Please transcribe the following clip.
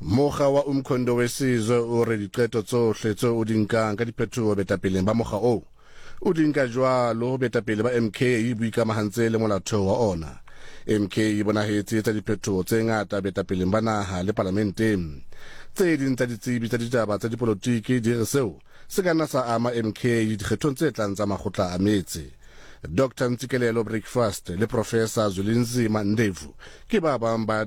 Mokga wa Umkhondo wesizwe o re diqeto tsohle tseo o di nkang ka diphetoho betapeleng ba mokga o di nka jwalo betapele ba MK boikamahantse le molaotheo wa ona. MK e bonahetse tsa diphetoho tse ngata betapeleng ba naha le parlamenteng. Tse ding tsa ditsebi tsa ditaba tsa dipolotiki di re seo se ka nna sa ama MK dikgethong tse tlang tsa makgotla a metse. Dr. Ntsikelelo Breakfast le Professor Zulinzima Ndevu ke ba bang ba